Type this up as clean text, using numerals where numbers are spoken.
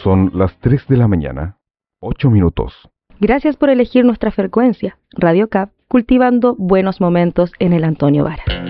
Son las 3 de la mañana, 8 minutos. Gracias por elegir nuestra frecuencia, Radio CAP, cultivando buenos momentos en el Antonio Vara.